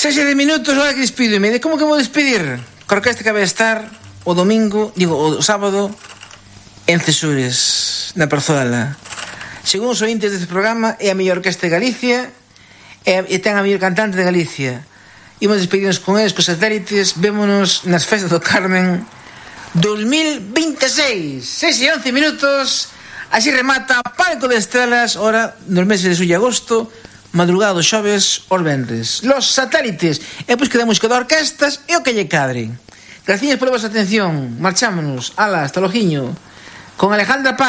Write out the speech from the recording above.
6 de minutos, ahora que despídome. Como que vou despedir? Co orquestra que vai estar o domingo, o sábado, en Cesures, na Parzuela. Según os ointes deste programa, é a mellor orquestra de Galicia e ten a mellor cantante de Galicia. Imos despedirnos con eles, cos satélites. Vémonos nas festas do Carmen 2026. 6 e 11 minutos. Así remata Palco de Estrelas, ora nos meses de xullo e agosto, madrugada dos xoves aos venres. Los satélites. E pois queda música de orquestas e o que lle cadre. Gracias pola vosa atención. Marchámonos. Ala, hasta lojiño. Con Alejandra Paz.